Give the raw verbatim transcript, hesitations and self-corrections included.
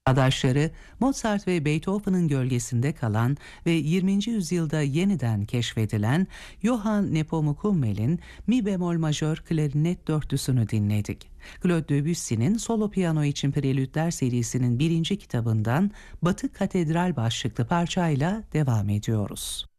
Çağdaşları Mozart ve Beethoven'ın gölgesinde kalan ve yirminci yüzyılda yeniden keşfedilen Johann Nepomuk Hummel'in Mi bemol majör klarinet dörtlüsünü dinledik. Claude Debussy'nin Solo Piyano için Prelütler serisinin birinci kitabından Batı Katedral başlıklı parçayla devam ediyoruz.